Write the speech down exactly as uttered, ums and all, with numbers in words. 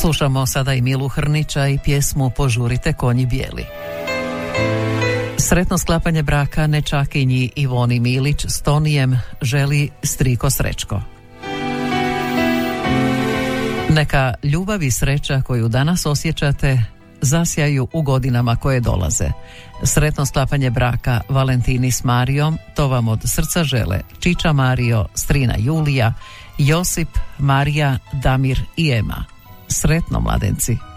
Slušamo sada i Milu Hrnića i pjesmu Požurite konji bijeli. Sretno sklapanje braka nečakinji Ivoni Milić s Tonijem želi striko Srećko. Neka ljubav i sreća koju danas osjećate zasjaju u godinama koje dolaze. Sretno sklapanje braka Valentini s Marijom, to vam od srca žele Čiča Mario, strina Julija, Josip, Marija, Damir i Ema. Sretno, mladenci!